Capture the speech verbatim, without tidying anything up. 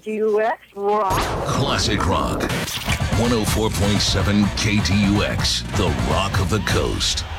T U X Rock. Classic Rock. one oh four point seven K T U X, the Rock of the Coast.